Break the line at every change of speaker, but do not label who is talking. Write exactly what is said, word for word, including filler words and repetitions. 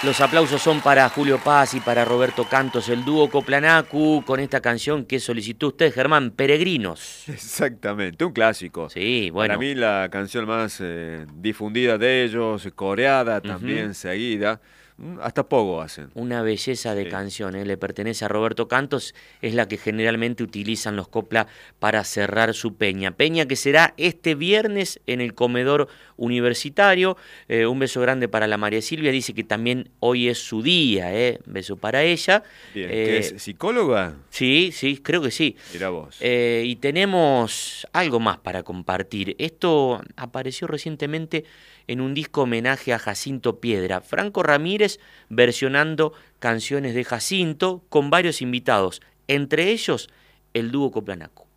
Los aplausos son para Julio Paz y para Roberto Cantos, el dúo Coplanacu, con esta canción que solicitó usted, Germán, Peregrinos.
Exactamente, un clásico.
Sí,
Para
bueno.
mí la canción más eh, difundida de ellos, coreada
Uh-huh.
también, seguida. Mm, Hasta poco hacen.
Una belleza de
Sí.
canción, ¿eh? Le pertenece a Roberto Cantos, es la que generalmente utilizan los copla para cerrar su peña. Peña que será este viernes en el comedor universitario. Eh, un beso grande para la María Silvia, dice que también hoy es su día, ¿eh? Un beso para ella.
Bien, ¿qué
Eh,
es psicóloga?
sí, sí, creo que sí.
Mira vos.
Eh, y tenemos algo más para compartir. Esto apareció recientemente en un disco homenaje a Jacinto Piedra. Franco Ramírez versionando canciones de Jacinto con varios invitados, entre ellos el dúo Coplanacu.